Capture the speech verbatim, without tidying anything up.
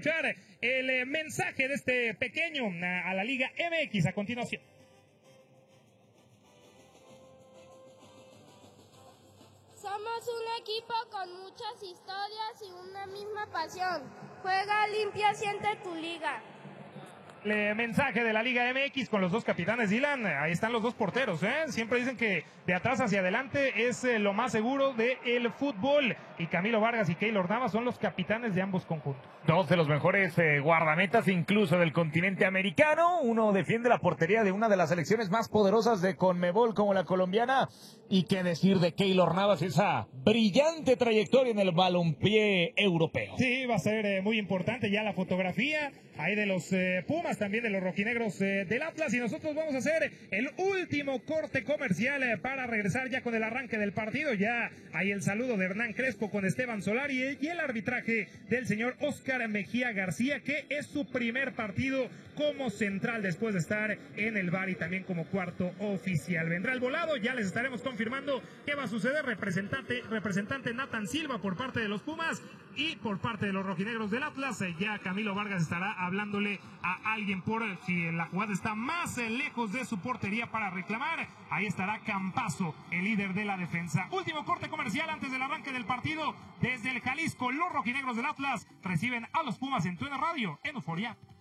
escuchar el eh, mensaje de este pequeño a, a la Liga M X a continuación. Somos un equipo con muchas historias y una misma pasión. Juega limpia, siente tu liga. El mensaje de la Liga M X con los dos capitanes, Dylan. Ahí están los dos porteros, ¿eh? Siempre dicen que de atrás hacia adelante es eh, lo más seguro del fútbol. Y Camilo Vargas y Keylor Navas son los capitanes de ambos conjuntos. Dos de los mejores eh, guardametas incluso del continente americano. Uno defiende la portería de una de las selecciones más poderosas de CONMEBOL como la colombiana. Y qué decir de Keylor Navas, esa brillante trayectoria en el balompié europeo. Sí, va a ser eh, muy importante ya la fotografía ahí de los eh, Pumas, también de los rojinegros eh, del Atlas. Y nosotros vamos a hacer el último corte comercial eh, para regresar ya con el arranque del partido. Ya hay el saludo de Hernán Crespo con Esteban Solari y el arbitraje del señor Oscar Mejía García, que es su primer partido como central después de estar en el V A R y también como cuarto oficial. Vendrá el volado, ya les estaremos confirmando qué va a suceder. Representante, representante Nathan Silva por parte de los Pumas y por parte de los rojinegros del Atlas. Eh, ya Camilo Vargas estará hablándole a alguien por si la jugada está más eh, lejos de su portería para reclamar. Ahí estará Campazo, el líder de la defensa. Último corte comercial antes del arranque del partido. Desde el Jalisco, los rojinegros del Atlas reciben a los Pumas en Tuena Radio en Euforia.